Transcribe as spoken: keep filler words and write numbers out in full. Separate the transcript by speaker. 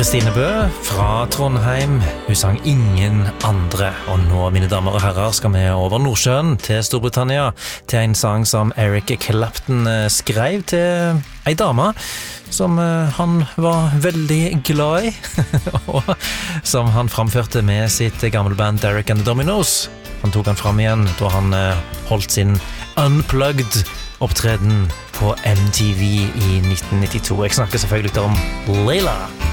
Speaker 1: Kristine Bø fra Trondheim. Hun sang Ingen andre. Og nå, mine damer og herrer, skal vi over Nordsjøen til Storbritannia, til en sang som Eric Clapton skrev til ei dame som han var veldig glad i, og som han framførte med sitt gamle band Derek and the Dominos. Han tok han fram igjen da han holdt sin Unplugged opptreden på M T V i nitten nittito. Jeg snakker selvfølgelig om Layla.